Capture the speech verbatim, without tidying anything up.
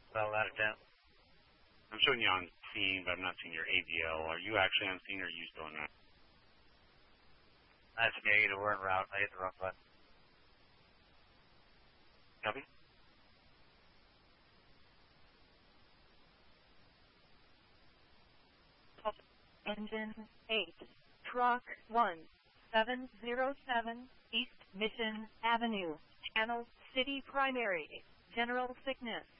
Well, out of ten. I'm showing you on scene, but I'm not seeing your A V L. Are you actually on scene, or are you still in that? That's negative. We're en route. I hit the wrong button. Copy. Engine eight, Truck one seven zero seven, East Mission Avenue, Channel City Primary, General Sickness.